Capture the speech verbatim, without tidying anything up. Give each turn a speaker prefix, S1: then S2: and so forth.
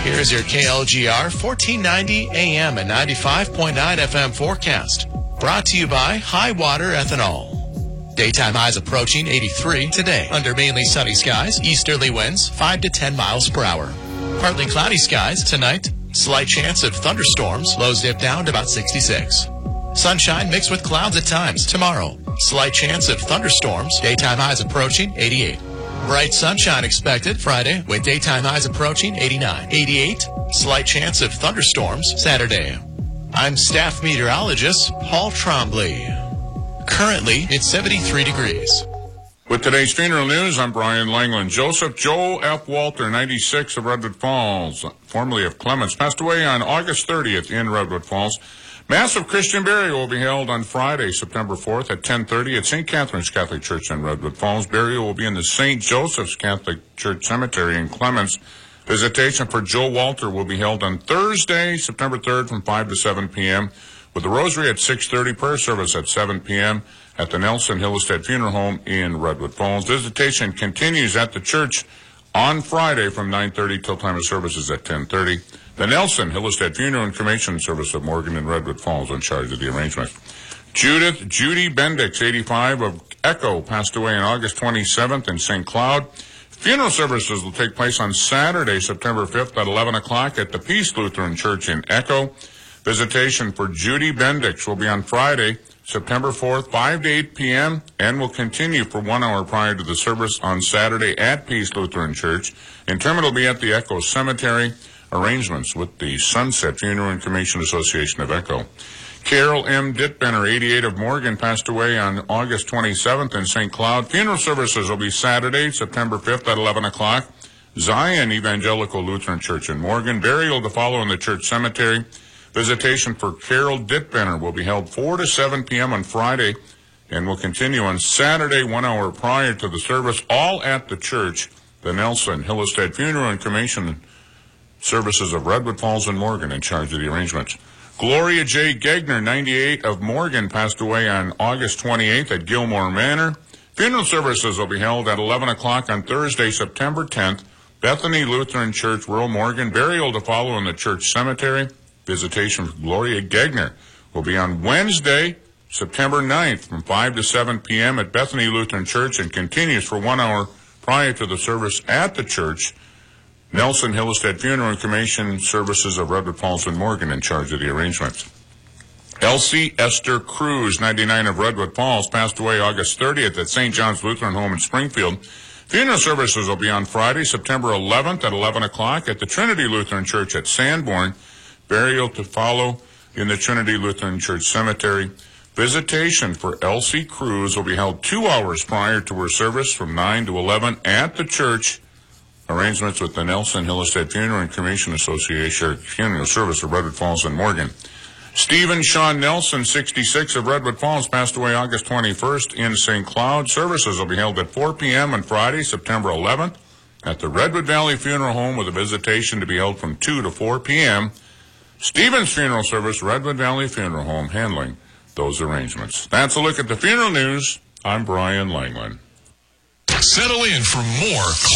S1: Here's your K L G R fourteen ninety A M and ninety-five point nine F M forecast. Brought to you by High Water Ethanol. Daytime highs approaching eighty-three today. Under mainly sunny skies, easterly winds five to ten miles per hour. Partly cloudy skies tonight. Slight chance of thunderstorms. Lows dip down to about sixty-six. Sunshine mixed with clouds at times tomorrow. Slight chance of thunderstorms. Daytime highs approaching eighty-eight. Bright sunshine expected Friday with daytime highs approaching eighty-nine. eighty-eight. Slight chance of thunderstorms Saturday. I'm staff meteorologist Paul Trombley. Currently, it's seventy-three degrees.
S2: With today's funeral news, I'm Brian Langland. Joseph Joe F. Walter, ninety-six, of Redwood Falls, formerly of Clements, passed away on August thirtieth in Redwood Falls. Massive Christian burial will be held on Friday, September fourth at ten thirty at Saint Catherine's Catholic Church in Redwood Falls. Burial will be in the Saint Joseph's Catholic Church Cemetery in Clements. Visitation for Joe Walter will be held on Thursday, September third from five to seven p.m. with the rosary at six thirty, prayer service at seven p.m. at the Nelson Hillestead Funeral Home in Redwood Falls. Visitation continues at the church on Friday from nine thirty till time of services at ten thirty. The Nelson Hillestead Funeral and Cremation Service of Morgan and Redwood Falls in charge of the arrangements. Judith Judy Bendix, eighty-five, of Echo, passed away on August twenty-seventh in Saint Cloud. Funeral services will take place on Saturday, September fifth at eleven o'clock at the Peace Lutheran Church in Echo. Visitation for Judy Bendix will be on Friday, September fourth, five to eight p.m., and will continue for one hour prior to the service on Saturday at Peace Lutheran Church. Interment will be at the Echo Cemetery. Arrangements with the Sunset Funeral and Cremation Association of Echo. Carol M. Dittbenner, eighty-eight, of Morgan, passed away on August twenty-seventh in Saint Cloud. Funeral services will be Saturday, September fifth at eleven o'clock. Zion Evangelical Lutheran Church in Morgan. Burial to follow in the church cemetery. Visitation for Carol Dittbenner will be held four to seven p.m. on Friday and will continue on Saturday, one hour prior to the service, all at the church, the Nelson Hillestead Funeral and Cremation Services of Redwood Falls and Morgan in charge of the arrangements. Gloria J. Gegner, ninety-eight, of Morgan, passed away on August twenty-eighth at Gilmore Manor. Funeral services will be held at eleven o'clock on Thursday, September tenth, Bethany Lutheran Church, rural Morgan. Burial to follow in the church cemetery. Visitation for Gloria Gegner will be on Wednesday, September ninth from five to seven p.m. at Bethany Lutheran Church and continues for one hour prior to the service at the church. Nelson Hillestead Funeral and Cremation Services of Redwood Falls and Morgan in charge of the arrangements. Elsie Esther Cruz, ninety-nine, of Redwood Falls, passed away August thirtieth at Saint John's Lutheran Home in Springfield. Funeral services will be on Friday, September eleventh at eleven o'clock at the Trinity Lutheran Church at Sanborn. Burial to follow in the Trinity Lutheran Church Cemetery. Visitation for Elsie Cruz will be held two hours prior to her service from nine to eleven at the church. Arrangements with the Nelson Hillestead Funeral and Cremation Association Funeral Service of Redwood Falls and Morgan. Stephen Sean Nelson, sixty-six, of Redwood Falls, passed away August twenty-first in Saint Cloud. Services will be held at four p.m. on Friday, September eleventh, at the Redwood Valley Funeral Home, with a visitation to be held from two to four p.m. Stephen's Funeral Service, Redwood Valley Funeral Home, handling those arrangements. That's a look at the funeral news. I'm Brian Langland.
S3: Settle in for more